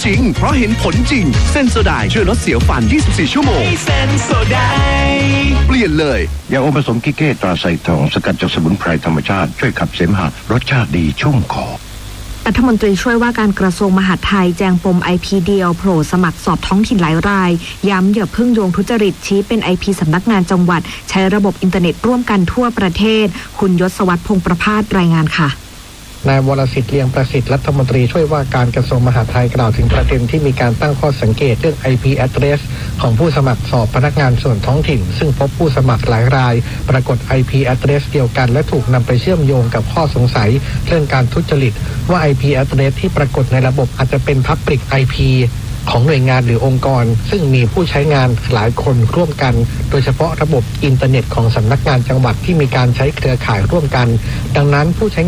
จริงเพราะเห็นผลจริงเซนโซไดช่วยลดเสียวฟัน24ชั่วโมงเซนโซไดเปลี่ยนเลยยาอมผสมกิเก้ตราไซทองสกัดจากสมุนไพรธรรมชาติช่วยขับเสมหะรสชาติดีชุ่มคอรัฐมนตรีช่วยว่าการกระทรวงมหาดไทยแจงปม IP เดียวโผล่สมัครสอบท้องถิ่นหลายรายย้ำอย่าพึ่งโยงทุจริตชี้เป็น IP สำนักงานจังหวัดใช้ระบบอินเทอร์เน็ตร่วมกันทั่วประเทศคุณยศวัฒน์พงษ์ประภาสรายงานค่ะนายวรสิทธิ์เลียงประสิทธิ์รัฐมนตรีช่วยว่าการกระทรวงมหาดไทยกล่าวถึงประเด็นที่มีการตั้งข้อสังเกตเรื่อง IP address ของผู้สมัครสอบพนักงานส่วนท้องถิ่นซึ่งพบผู้สมัครหลายรายปรากฏ IP address เดียวกันและถูกนำไปเชื่อมโยงกับข้อสงสัยเรื่องการทุจริตว่า IP address ที่ปรากฏในระบบอาจจะเป็น Public IPของหน่วยงานหรือองค์กรซึ่งมีผู้ใช้งานหลายคนร่วมกันโดยเฉพาะระบบอินเทอร์เน็ตของสำนักงานจังหวัดที่มีการใช้เครือข่ายร่วมกันดังนั้นผู้ใช้